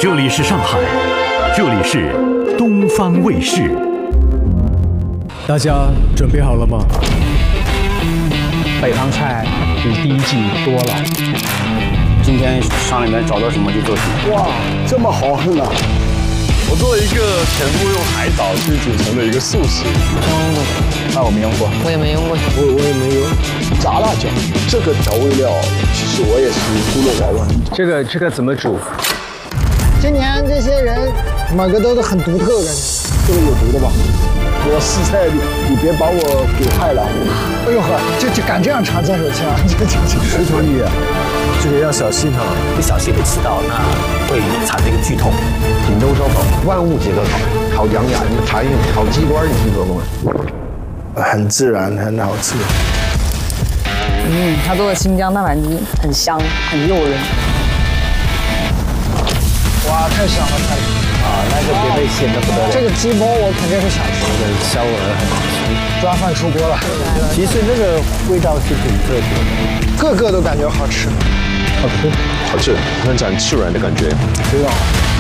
这里是上海，这里是东方卫视。 大家准备好了吗？ 北方菜比第一季多了。 今天厂里面找到什么就做什么。 哇，这么豪横啊！ 我做了一个全部用海藻去组成的一个素食。 那我没用过， 我也没用过， 我也没有。炸辣椒这个调味料，其实我也是孤陋寡闻。 这个怎么煮？ 今年这些人每个都是很独特的感觉。 这个有毒的吧？我试菜的，你别把我给害了。 哎呦呵，就敢这样尝这手枪， 石头弟，这个要小心哈， 不小心被吃到，那会产生一个剧痛。 锦州烧烤，万物皆可烤，烤羊眼、柴鱼、烤鸡冠，你听说过吗？ 很自然，很好吃。 他做的新疆大盘鸡很香，很诱人。 哇，太香了，太香了！ 那个别被鲜的不得了。 这个鸡包我肯定是想吃的，烧鹅很好吃， 抓饭出锅了。 其实那个味道是挺特别的， 个个都感觉好吃， 好吃，很自然的感觉， 非常好。